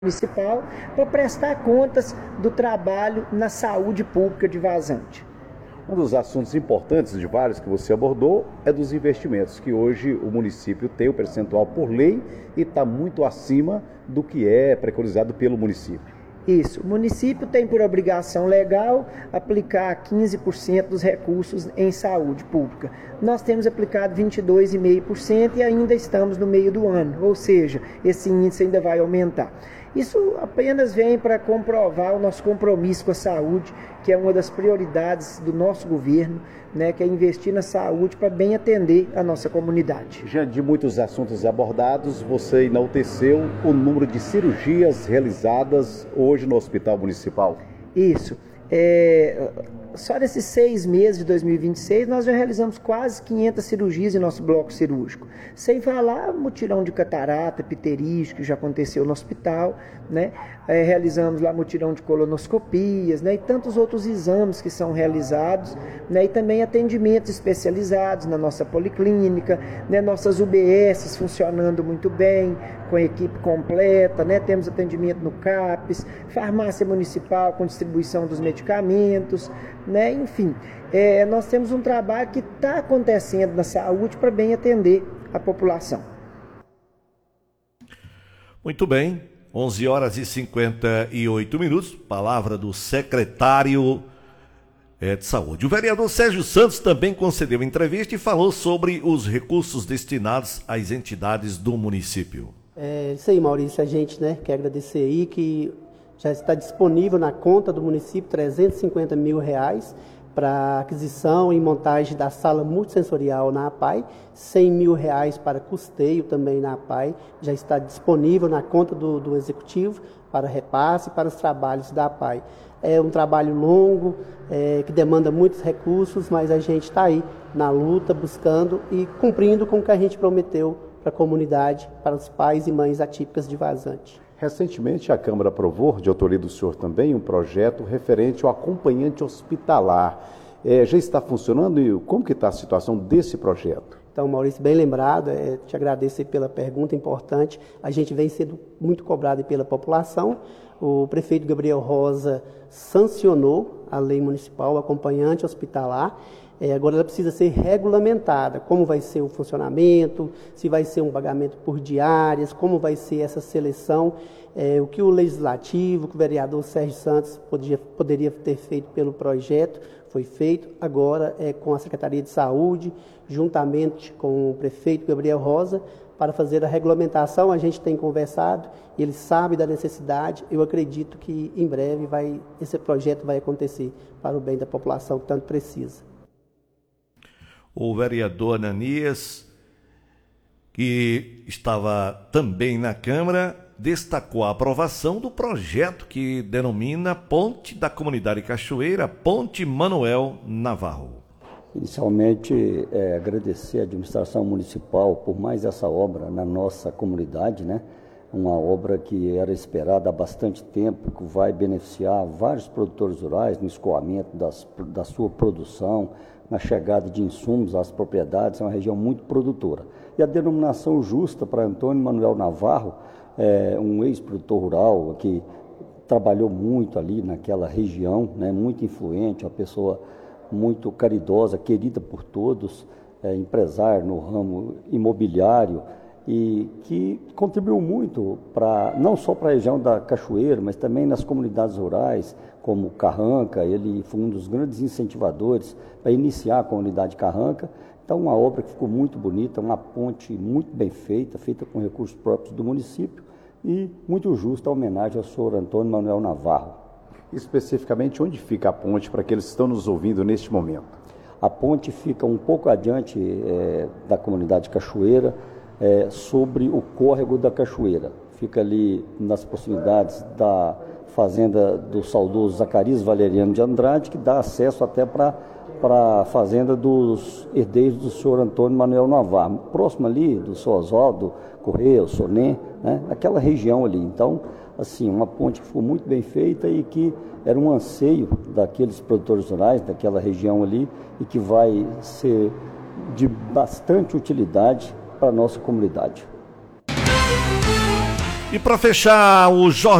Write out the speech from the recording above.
municipal para prestar contas do trabalho na saúde pública de Vazante. Um dos assuntos importantes de vários que você abordou é dos investimentos, que hoje o município tem o percentual por lei e está muito acima do que é preconizado pelo município. Isso, o município tem por obrigação legal aplicar 15% dos recursos em saúde pública. Nós temos aplicado 22,5% e ainda estamos no meio do ano, ou seja, esse índice ainda vai aumentar. Isso apenas vem para comprovar o nosso compromisso com a saúde, que é uma das prioridades do nosso governo, que é investir na saúde para bem atender a nossa comunidade. Já de muitos assuntos abordados, você enalteceu o número de cirurgias realizadas hoje no Hospital Municipal. Isso. Só nesses 6 meses de 2026, nós já realizamos quase 500 cirurgias em nosso bloco cirúrgico. Sem falar mutirão de catarata, pterígio, que já aconteceu no hospital, realizamos lá mutirão de colonoscopias, e tantos outros exames que são realizados, e também atendimentos especializados na nossa policlínica, nossas UBSs funcionando muito bem, com a equipe completa, temos atendimento no CAPES, farmácia municipal com distribuição dos medicamentos, enfim, nós temos um trabalho que está acontecendo na saúde para bem atender a população. Muito bem, 11 horas e 58 minutos, palavra do secretário de Saúde. O vereador Sérgio Santos também concedeu entrevista e falou sobre os recursos destinados às entidades do município. Isso aí, Maurício, a gente quer agradecer aí que já está disponível na conta do município R$350 mil para aquisição e montagem da sala multissensorial na APAI, R$100 mil para custeio também na APAI, já está disponível na conta do Executivo para repasse para os trabalhos da APAI. É um trabalho longo, que demanda muitos recursos, mas a gente está aí na luta, buscando e cumprindo com o que a gente prometeu para a comunidade, para os pais e mães atípicas de Vazante. Recentemente, a Câmara aprovou, de autoria do senhor também, um projeto referente ao acompanhante hospitalar. Já está funcionando e como que está a situação desse projeto? Então, Maurício, bem lembrado, te agradeço pela pergunta importante. A gente vem sendo muito cobrado pela população. O prefeito Gabriel Rosa sancionou a lei municipal, o acompanhante hospitalar. Agora ela precisa ser regulamentada, como vai ser o funcionamento, se vai ser um pagamento por diárias, como vai ser essa seleção, o que o legislativo, que o vereador Sérgio Santos poderia ter feito pelo projeto, foi feito. Agora com a Secretaria de Saúde, juntamente com o prefeito Gabriel Rosa, para fazer a regulamentação. A gente tem conversado, ele sabe da necessidade. Eu acredito que em breve esse projeto vai acontecer para o bem da população que tanto precisa. O vereador Ananias, que estava também na Câmara, destacou a aprovação do projeto que denomina Ponte da Comunidade Cachoeira, Ponte Manuel Navarro. Inicialmente, agradecer à administração municipal por mais essa obra na nossa comunidade, uma obra que era esperada há bastante tempo, que vai beneficiar vários produtores rurais no escoamento da sua produção, na chegada de insumos às propriedades. É uma região muito produtora. E a denominação justa para Antônio Manuel Navarro, um ex-produtor rural que trabalhou muito ali naquela região, muito influente, uma pessoa muito caridosa, querida por todos, empresário no ramo imobiliário e que contribuiu muito não só para a região da Cachoeira, mas também nas comunidades rurais, como Carranca. Ele foi um dos grandes incentivadores para iniciar a comunidade Carranca. Então, uma obra que ficou muito bonita, uma ponte muito bem feita com recursos próprios do município e muito justa a homenagem ao senhor Antônio Manuel Navarro. Especificamente, onde fica a ponte para aqueles que estão nos ouvindo neste momento? A ponte fica um pouco adiante da comunidade Cachoeira, sobre o córrego da Cachoeira. Fica ali nas proximidades da fazenda do saudoso Zacarias Valeriano de Andrade, que dá acesso até para a fazenda dos herdeiros do senhor Antônio Manuel Navarro, próximo ali do seu Oswaldo Correia, o Soné, aquela região ali. Então, assim, uma ponte que ficou muito bem feita e que era um anseio daqueles produtores rurais, daquela região ali, e que vai ser de bastante utilidade para a nossa comunidade. E para fechar o Jornal